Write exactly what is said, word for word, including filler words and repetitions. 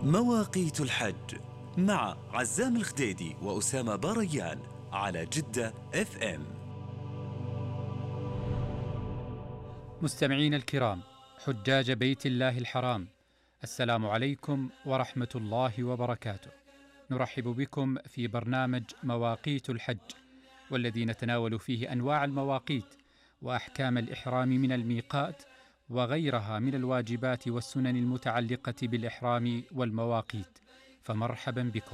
مواقيت الحج مع عزام الخديدي وأسامة باريان على جدة اف ام. مستمعين الكرام، حجاج بيت الله الحرام، السلام عليكم ورحمة الله وبركاته. نرحب بكم في برنامج مواقيت الحج، والذي نتناول فيه أنواع المواقيت وأحكام الإحرام من الميقات وغيرها من الواجبات والسنن المتعلقة بالإحرام والمواقيت. فمرحبا بكم.